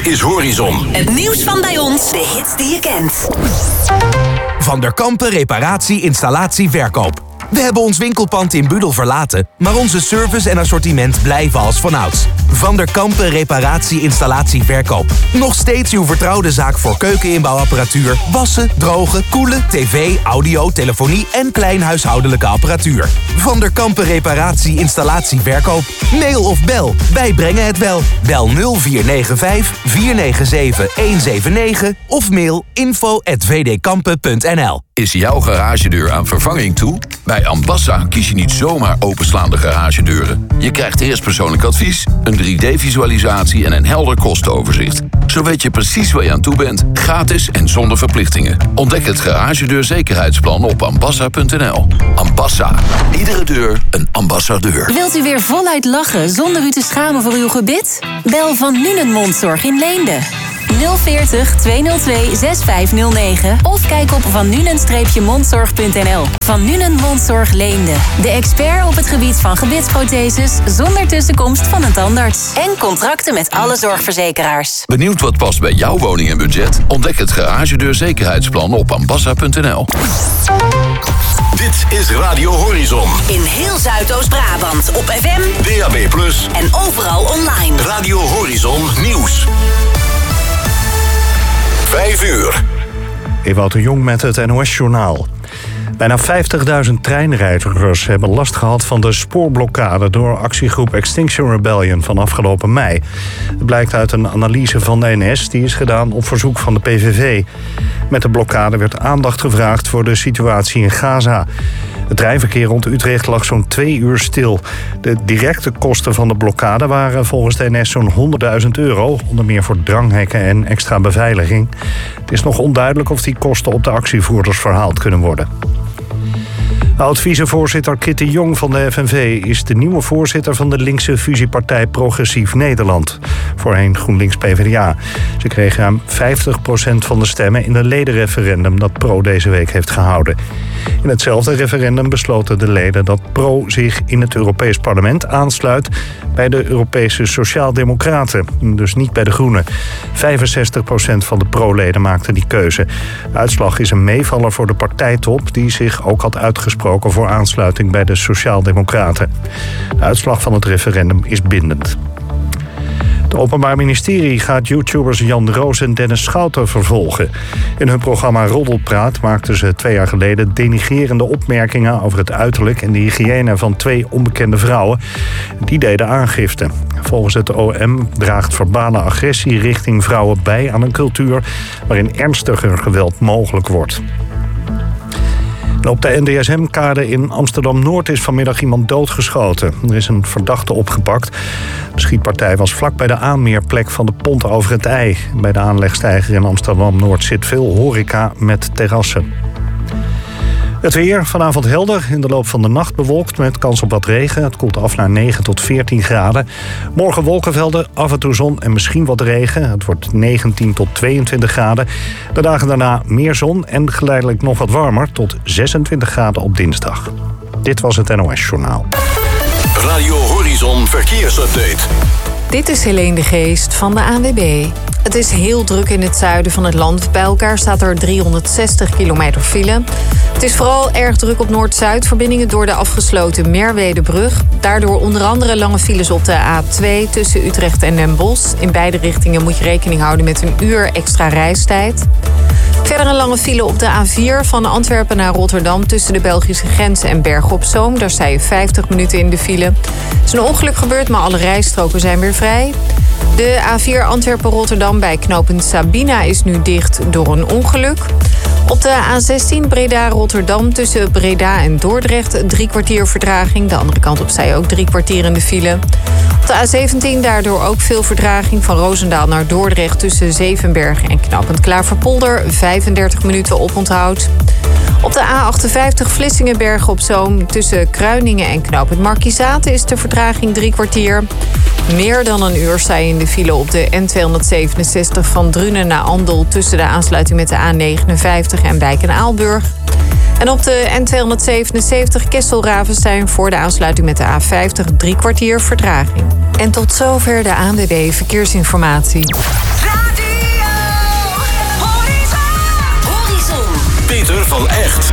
is Horizon. Het nieuws van bij ons, de hits die je kent. Van der Kampen Reparatie, Installatie, Verkoop. We hebben ons winkelpand in Budel verlaten, maar onze service en assortiment blijven als vanouds. Van der Kampen Reparatie, Installatie, Verkoop. Nog steeds uw vertrouwde zaak voor keukeninbouwapparatuur, wassen, drogen, koelen, tv, audio, telefonie en kleinhuishoudelijke apparatuur. Van der Kampen Reparatie, Installatie, Verkoop. Mail of bel, wij brengen het wel. Bel 0495 497 179 of mail info@vdkampen.nl. Is jouw garagedeur aan vervanging toe? Bij Ambassa kies je niet zomaar openslaande garagedeuren. Je krijgt eerst persoonlijk advies, een 3D-visualisatie en een helder kostenoverzicht. Zo weet je precies waar je aan toe bent, gratis en zonder verplichtingen. Ontdek het garagedeurzekerheidsplan op ambassa.nl. Ambassa. Iedere deur een ambassadeur. Wilt u weer voluit lachen zonder u te schamen voor uw gebit? Bel Van Nuenen Mondzorg in Leende. 040 202 6509 of kijk op vannuenen-mondzorg.nl. Van Nuenen Mondzorg Leende. De expert op het gebied van gebitsprotheses zonder tussenkomst van een tandarts. En contracten met alle zorgverzekeraars. Benieuwd wat past bij jouw woning en budget? Ontdek het garagedeurzekerheidsplan op ambassa.nl. Dit is Radio Horizon. In heel Zuidoost-Brabant op FM, DAB+, en overal online. Radio Horizon Nieuws. 5 uur. Ewout de Jong met het NOS-journaal. Bijna 50.000 treinreizigers hebben last gehad van de spoorblokkade door actiegroep Extinction Rebellion van afgelopen mei. Het blijkt uit een analyse van de NS, die is gedaan op verzoek van de PVV. Met de blokkade werd aandacht gevraagd voor de situatie in Gaza. Het treinverkeer rond Utrecht lag zo'n 2 uur stil. De directe kosten van de blokkade waren volgens de NS zo'n €100.000, onder meer voor dranghekken en extra beveiliging. Het is nog onduidelijk of die kosten op de actievoerders verhaald kunnen worden. Oud-vicevoorzitter Kitty Jong van de FNV is de nieuwe voorzitter van de linkse fusiepartij Progressief Nederland. Voorheen GroenLinks-PVDA. Ze kreeg ruim 50% van de stemmen in een ledenreferendum dat Pro deze week heeft gehouden. In hetzelfde referendum besloten de leden dat Pro zich in het Europees Parlement aansluit bij de Europese Sociaaldemocraten, dus niet bij de Groenen. 65% van de Pro-leden maakte die keuze. De uitslag is een meevaller voor de partijtop, die zich ook had uitgesproken voor aansluiting bij de Sociaaldemocraten. De uitslag van het referendum is bindend. Het Openbaar Ministerie gaat YouTubers Jan Roos en Dennis Schouten vervolgen. In hun programma Roddelpraat maakten ze 2 jaar geleden denigrerende opmerkingen over het uiterlijk en de hygiëne van 2 onbekende vrouwen. Die deden aangifte. Volgens het OM draagt verbale agressie richting vrouwen bij aan een cultuur waarin ernstiger geweld mogelijk wordt. Op de NDSM-kade in Amsterdam-Noord is vanmiddag iemand doodgeschoten. Er is een verdachte opgepakt. De schietpartij was vlak bij de aanmeerplek van de Pont over het IJ. Bij de aanlegsteiger in Amsterdam-Noord zit veel horeca met terrassen. Het weer, vanavond helder, in de loop van de nacht bewolkt met kans op wat regen. Het koelt af naar 9 tot 14 graden. Morgen wolkenvelden, af en toe zon en misschien wat regen. Het wordt 19 tot 22 graden. De dagen daarna meer zon en geleidelijk nog wat warmer tot 26 graden op dinsdag. Dit was het NOS-journaal. Radio Horizon Verkeersupdate. Dit is Helene de Geest van de ANWB. Het is heel druk in het zuiden van het land. Bij elkaar staat er 360 kilometer file. Het is vooral erg druk op Noord-Zuid-verbindingen door de afgesloten Merwedebrug. Daardoor onder andere lange files op de A2 tussen Utrecht en Den Bosch. In beide richtingen moet je rekening houden met een uur extra reistijd. Verder een lange file op de A4 van Antwerpen naar Rotterdam tussen de Belgische grens en Bergen op Zoom. Daar sta je 50 minuten in de file. Er is een ongeluk gebeurd, maar alle rijstroken zijn weer vrij. De A4 Antwerpen-Rotterdam bij knooppunt Sabina is nu dicht door een ongeluk. Op de A16 Breda-Rotterdam tussen Breda en Dordrecht 3 kwartier vertraging. De andere kant op sta je ook 3 kwartier in de file. Op de A17 daardoor ook veel vertraging van Roosendaal naar Dordrecht tussen Zevenbergen en knooppunt Klaverpolder. 35 minuten oponthoud. Op de A58 Vlissingen-Bergen op Zoom tussen Kruiningen en knooppunt Markizaten is de vertraging 3 kwartier. Meer dan een uur sta je in de file op de N267 van Drunen naar Andel tussen de aansluiting met de A59 en Wijk en Aalburg. En op de N277 Kessel-Ravenstein voor de aansluiting met de A50 3 kwartier vertraging. En tot zover de ANWB Verkeersinformatie.